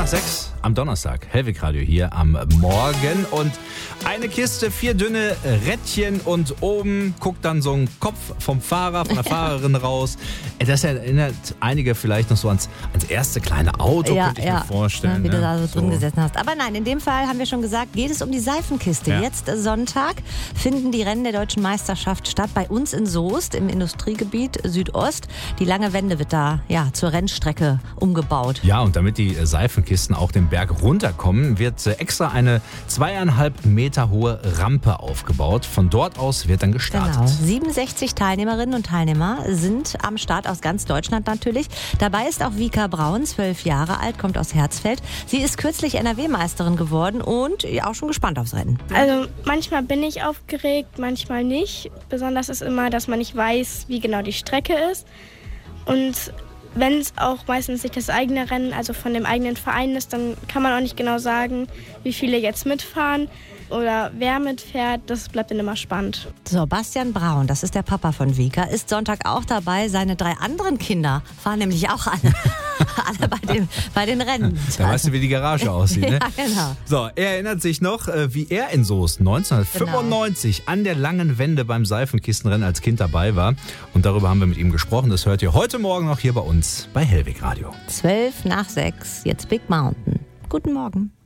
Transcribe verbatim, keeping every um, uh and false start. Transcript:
nach sechs am Donnerstag. Hellwig Radio hier am Morgen. Und eine Kiste, vier dünne Rädchen und oben guckt dann so ein Kopf vom Fahrer, von der Fahrerin raus. Das erinnert einige vielleicht noch so ans, ans erste kleine Auto, ja, könnte ich ja. mir vorstellen. Ja, wie ne? du da so, so drin gesessen hast. Aber nein, in dem Fall haben wir schon gesagt, geht es um die Seifenkiste. Ja. Jetzt Sonntag finden die Rennen der Deutschen Meisterschaft statt bei uns in Soest im Industriegebiet Südost. Die lange Wende wird da ja zur Rennstrecke umgebaut. Ja, und damit die Seifenkisten auch den Berg runterkommen, wird extra eine zweieinhalb Meter hohe Rampe aufgebaut. Von dort aus wird dann gestartet. Genau. siebenundsechzig Teilnehmerinnen und Teilnehmer sind am Start aus ganz Deutschland natürlich. Dabei ist auch Vika Braun, zwölf Jahre alt, kommt aus Herzfeld. Sie ist kürzlich N R W-Meisterin geworden und auch schon gespannt aufs Rennen. Also manchmal bin ich aufgeregt, manchmal nicht. Besonders ist immer, dass man nicht weiß, wie genau die Strecke ist. Und wenn es auch meistens nicht das eigene Rennen, also von dem eigenen Verein ist, dann kann man auch nicht genau sagen, wie viele jetzt mitfahren oder wer mitfährt. Das bleibt dann immer spannend. So, Bastian Braun, das ist der Papa von Vika, ist Sonntag auch dabei. Seine drei anderen Kinder fahren nämlich auch alle, alle bei, dem, bei den Rennen. Da weißt du, wie die Garage aussieht. Ne? Ja, genau. So, er erinnert sich noch, wie er in Soest neunzehnhundertfünfundneunzig genau. an der langen Wende beim Seifenkistenrennen als Kind dabei war. Und darüber haben wir mit ihm gesprochen. Das hört ihr heute Morgen noch hier bei uns bei Hellwig Radio. Zwölf nach sechs, jetzt Big Mountain. Guten Morgen.